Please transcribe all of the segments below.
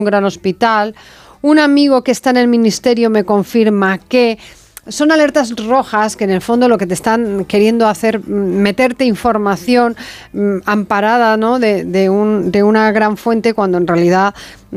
un gran hospital, un amigo que está en el ministerio me confirma que... Son alertas rojas que en el fondo lo que te están queriendo hacer, meterte información amparada, ¿no? de una gran fuente, cuando en realidad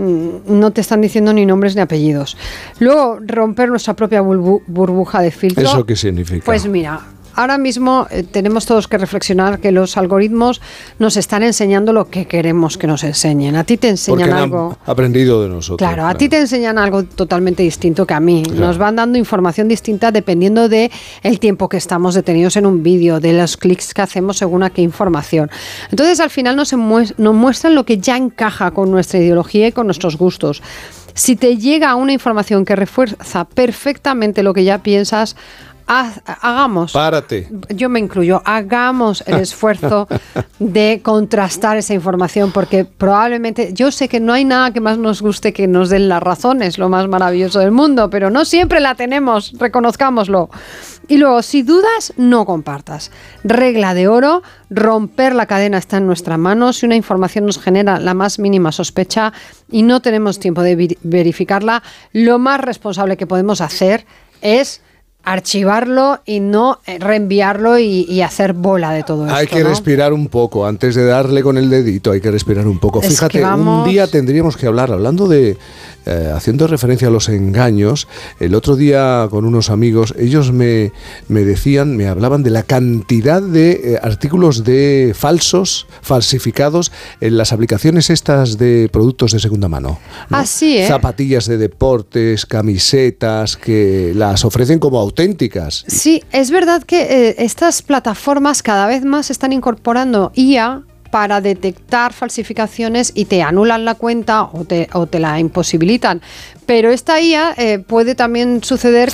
no te están diciendo ni nombres ni apellidos. Luego, romper nuestra propia burbuja de filtro. ¿Eso qué significa? Pues mira, ahora mismo tenemos todos que reflexionar que los algoritmos nos están enseñando lo que queremos que nos enseñen. A ti te enseñan algo... Han aprendido de nosotros. Claro, a ti te enseñan algo totalmente distinto que a mí. Claro. Nos van dando información distinta dependiendo de el tiempo que estamos detenidos en un vídeo, de los clics que hacemos según a qué información. Entonces, al final nos muestran lo que ya encaja con nuestra ideología y con nuestros gustos. Si te llega una información que refuerza perfectamente lo que ya piensas, hagamos. Párate. Yo me incluyo. Hagamos el esfuerzo de contrastar esa información, porque probablemente, yo sé que no hay nada que más nos guste que nos den la razón, es lo más maravilloso del mundo, pero no siempre la tenemos, reconozcámoslo. Y luego, si dudas, no compartas. Regla de oro, romper la cadena está en nuestra mano. Si una información nos genera la más mínima sospecha y no tenemos tiempo de verificarla, lo más responsable que podemos hacer es archivarlo y no reenviarlo y hacer bola de todo esto. Hay que respirar un poco antes de darle con el dedito, hay que respirar un poco. Fíjate, un día tendríamos que hablar, hablando de, haciendo referencia a los engaños, el otro día con unos amigos, ellos me decían, me hablaban de la cantidad de artículos de falsificados en las aplicaciones estas de productos de segunda mano, ¿no? Así es. Zapatillas de deportes, camisetas, que las ofrecen como auténticas. Sí, es verdad que estas plataformas cada vez más están incorporando IA para detectar falsificaciones y te anulan la cuenta o te la imposibilitan. Pero esta IA puede también suceder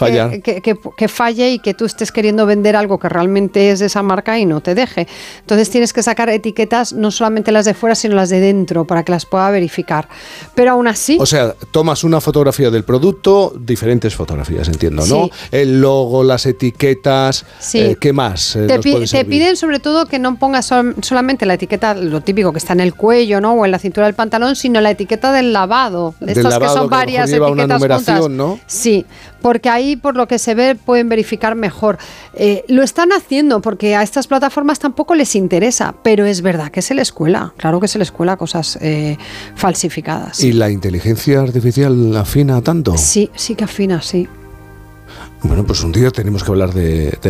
que falle y que tú estés queriendo vender algo que realmente es de esa marca y no te deje. Entonces tienes que sacar etiquetas, no solamente las de fuera, sino las de dentro, para que las pueda verificar. Pero aún así... O sea, tomas una fotografía del producto, diferentes fotografías, entiendo, ¿no? Sí. El logo, las etiquetas, sí. ¿Qué más? Te piden sobre todo que no pongas solamente la etiqueta, lo típico que está en el cuello, ¿no? O en la cintura del pantalón, sino la etiqueta del lavado. De estas lavado, que son varias etiquetas una numeración, juntas, ¿no? Sí, porque ahí, por lo que se ve, pueden verificar mejor. Lo están haciendo porque a estas plataformas tampoco les interesa, pero es verdad que se les cuela, claro que se les cuela cosas falsificadas. ¿Y la inteligencia artificial afina tanto? Sí, sí que afina, sí. Bueno, pues un día tenemos que hablar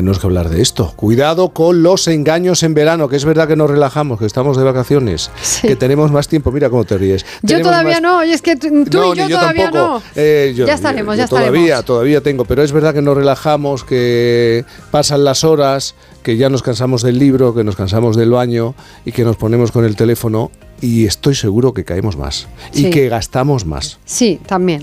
de esto. Cuidado con los engaños en verano, que es verdad que nos relajamos, que estamos de vacaciones, sí, que tenemos más tiempo. Mira cómo te ríes. Yo todavía no, y es que tú y yo todavía tampoco. No. Ya estaremos. Todavía tengo, pero es verdad que nos relajamos, que pasan las horas, que ya nos cansamos del libro, que nos cansamos del baño y que nos ponemos con el teléfono, y estoy seguro que caemos más, sí, y que gastamos más. Sí, también.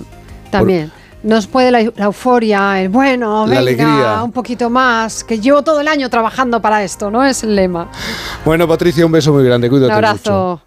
Nos puede la euforia, el bueno, venga, alegría, un poquito más, que llevo todo el año trabajando para esto, ¿no? Es el lema. Bueno, Patricia, un beso muy grande, cuídate mucho. Un abrazo.